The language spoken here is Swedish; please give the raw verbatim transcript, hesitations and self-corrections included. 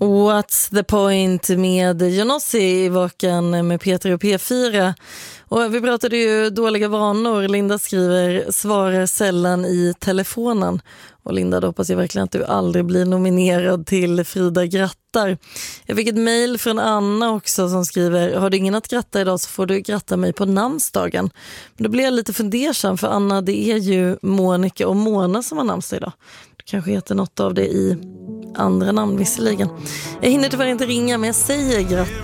What's the point med Jonossi i Vaken med Peter och P fyra. Och vi pratade ju dåliga vanor. Linda skriver, svarar sällan i telefonen. Och Linda, då hoppas jag verkligen att du aldrig blir nominerad till Frida grattar. Jag fick ett mejl från Anna också som skriver, har du ingen att gratta idag så får du gratta mig på namnsdagen. Men då blir jag lite fundersam, för Anna, det är ju Monica och Mona som har namnsdag idag. Du kanske heter något av det i andra namn visserligen. Jag hinner tyvärr inte ringa, men jag säger grattis.